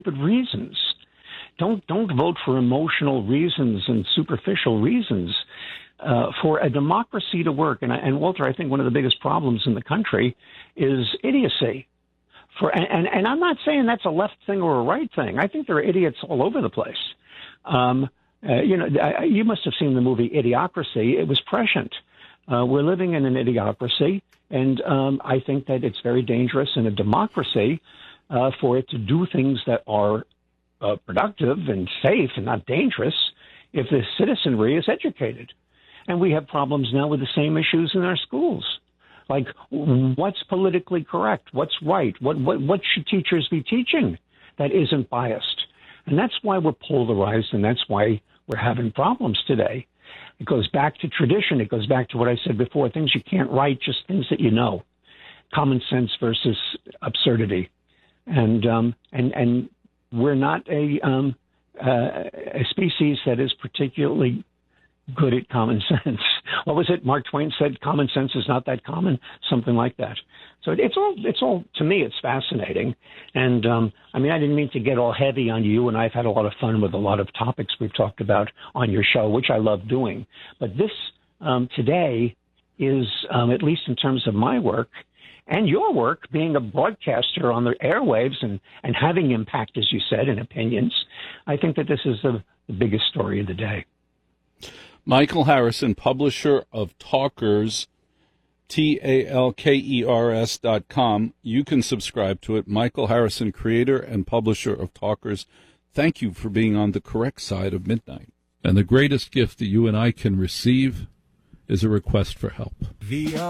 reasons. Don't vote for emotional reasons and superficial reasons. For a democracy to work, and Walter, I think one of the biggest problems in the country is idiocy. And I'm not saying that's a left thing or a right thing. I think there are idiots all over the place. You must have seen the movie Idiocracy. It was prescient. We're living in an idiocracy, and I think that it's very dangerous in a democracy for it to do things that are productive and safe and not dangerous if the citizenry is educated. And we have problems now with the same issues in our schools. Like, what's politically correct? What's right? What should teachers be teaching that isn't biased? And that's why we're polarized, and that's why we're having problems today. It goes back to tradition. It goes back to what I said before, things you can't write, just things that you know. Common sense versus absurdity. And we're not a species that is particularly good at common sense. What was it? Mark Twain said, common sense is not that common, something like that. So it's all, to me, it's fascinating. And I didn't mean to get all heavy on you, and I've had a lot of fun with a lot of topics we've talked about on your show, which I love doing. But this today is, at least in terms of my work and your work, being a broadcaster on the airwaves and having impact, as you said, and opinions, I think that this is the biggest story of the day. Michael Harrison, publisher of Talkers, TALKERS.com. You can subscribe to it. Michael Harrison, creator and publisher of Talkers. Thank you for being on the correct side of midnight. And the greatest gift that you and I can receive is a request for help.